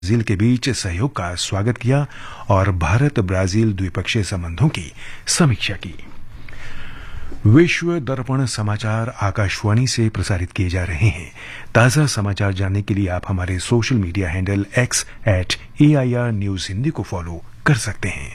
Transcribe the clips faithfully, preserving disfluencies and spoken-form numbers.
Brazil के बीच सहयोग का स्वागत किया और भारत ब्राजील द्विपक्षीय संबंधों की समीक्षा की। विश्व दर्पण समाचार आकाशवाणी से प्रसारित किए जा रहे हैं। ताजा समाचार जानने के लिए आप हमारे social media handle x eight A I R news Hindi को फॉलो कर सकते हैं।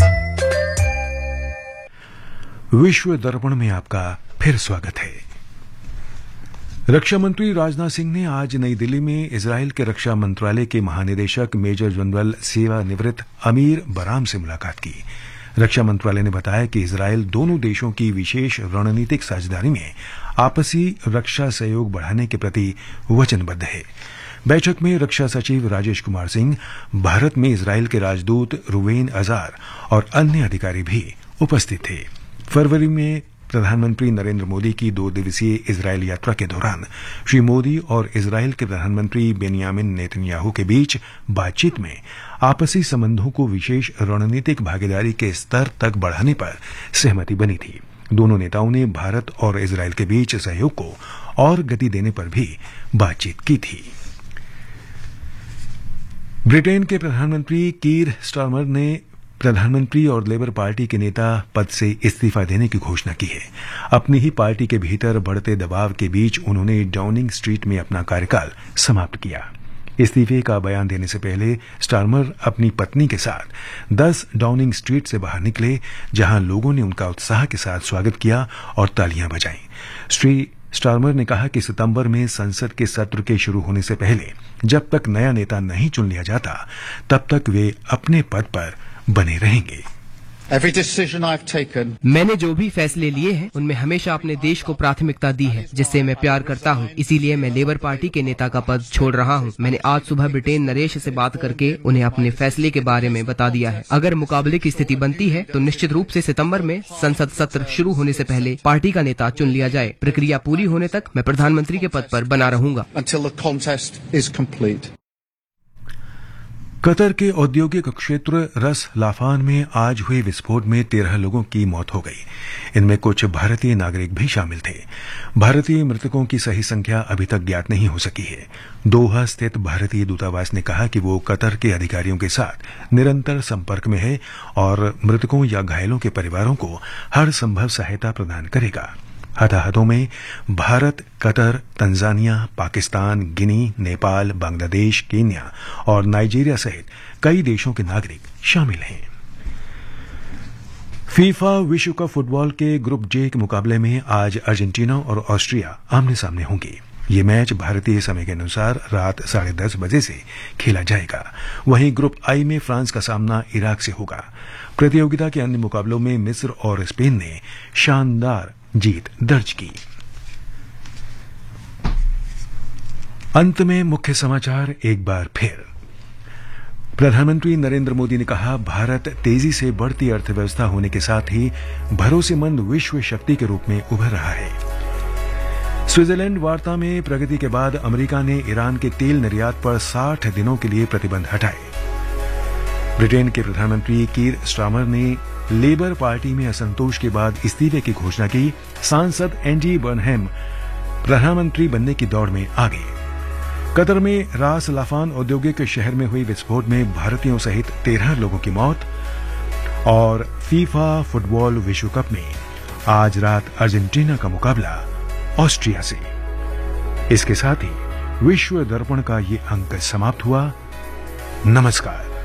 विश्व दर्पण में आपका फिर स्वागत है। रक्षा मंत्री राजनाथ सिंह ने आज नई दिल्ली में इजरायल के रक्षा मंत्रालय के महानिदेशक मेजर जनरल सेवानिवृत्त अमीर बराम से मुलाकात की। रक्षा मंत्रालय ने बताया कि इजरायल दोनों देशों की विशेष रणनीतिक साझेदारी में आपसी रक्षा सहयोग बढ़ाने के प्रति वचनबद्ध है। बैठक में रक्षा सचिव राजेश कुमार सिंह, भारत में इजरायल के राजदूत रुवेन अजार और अन्य अधिकारी भी उपस्थित थे। फरवरी में प्रधानमंत्री नरेंद्र मोदी की दो दिवसीय इजरायल यात्रा के दौरान श्री मोदी और इजरायल के प्रधानमंत्री बेनियामिन नेतन्याहू के बीच बातचीत में आपसी संबंधों को विशेष रणनीतिक भागीदारी के स्तर तक बढ़ाने पर सहमति बनी थी। दोनों नेताओं ने भारत और इजरायल के बीच सहयोग को और गति देने पर भी बातचीत की थी। ब्रिटेन के प्रधानमंत्री कीर स्टारमर ने प्रधानमंत्री और लेबर पार्टी के नेता पद से इस्तीफा देने की घोषणा की है। अपनी ही पार्टी के भीतर बढ़ते दबाव के बीच उन्होंने डाउनिंग स्ट्रीट में अपना कार्यकाल समाप्त किया। इस्तीफे का बयान देने से पहले स्टारमर अपनी पत्नी के साथ दस डाउनिंग स्ट्रीट से बाहर निकले, जहां लोगों ने उनका उत्साह के साथ स्वागत किया और तालियां बजाईं। श्री स्टारमर ने कहा कि सितंबर में संसद के सत्र के शुरू होने से पहले जब तक नया नेता नहीं चुन लिया जाता, तब तक वे अपने पद पर बने रहेंगे। Every decision I've taken, मैंने जो भी फैसले लिए हैं उनमें हमेशा अपने देश को प्राथमिकता दी है, जिससे मैं प्यार करता हूं। इसीलिए मैं लेबर पार्टी के नेता का पद छोड़ रहा हूं। मैंने आज सुबह ब्रिटेन नरेश से बात करके उन्हें अपने फैसले के बारे में बता दिया है। अगर मुकाबले की स्थिति बनती है तो निश्चित रूप से सितंबर में संसद सत्र शुरू होने से पहले पार्टी का नेता चुन लिया जाए। प्रक्रिया पूरी होने तक मैं प्रधानमंत्री के पद पर बना रहूंगा। until the contest is complete. Qatar के औद्योगिक क्षेत्र रस लाफान में आज हुए विस्फोट में तेरह लोगों की मौत हो गई। इनमें कुछ भारतीय नागरिक भी शामिल थे। भारतीय मृतकों की सही संख्या अभी तक ज्ञात नहीं हो सकी है। दोहा स्थित भारतीय दूतावास ने कहा कि वो कतर के अधिकारियों के साथ निरंतर संपर्क में है और मृतकों या घायलों के परिवारों को हर संभव सहायता प्रदान करेगा। हताहतों में भारत, कतर, तंजानिया, पाकिस्तान, गिनी, नेपाल, बांग्लादेश, केन्या और नाइजीरिया सहित कई देशों के नागरिक शामिल हैं। फीफा विश्व कप फुटबॉल के ग्रुप जे के मुकाबले में आज अर्जेंटीना और ऑस्ट्रिया आमने सामने होंगे। ये मैच भारतीय समय के अनुसार रात साढ़े दस बजे से खेला जाएगा। वहीं ग्रुप आई में फ्रांस का सामना इराक से होगा। प्रतियोगिता के अन्य मुकाबलों में मिस्र और स्पेन ने शानदार जीत दर्ज की। अंत में मुख्य समाचार एक बार फिर। प्रधानमंत्री नरेंद्र मोदी ने कहा, भारत तेजी से बढ़ती अर्थव्यवस्था होने के साथ ही भरोसेमंद विश्व शक्ति के रूप में उभर रहा है। स्विट्जरलैंड वार्ता में प्रगति के बाद अमेरिका ने ईरान के तेल निर्यात पर साठ दिनों के लिए प्रतिबंध हटाए। ब्रिटेन के प्रधानमंत्री कीर स्टारमर ने लेबर पार्टी में असंतोष के बाद इस्तीफे की घोषणा की। सांसद एंडी बर्नहैम प्रधानमंत्री बनने की दौड़ में आगे। कतर में रास लाफान औद्योगिक शहर में हुई विस्फोट में भारतीयों सहित तेरह लोगों की मौत। और फीफा फुटबॉल विश्व कप में आज रात अर्जेंटीना का मुकाबला ऑस्ट्रिया से। इसके साथ ही विश्व दर्पण का ये अंक समाप्त हुआ। नमस्कार।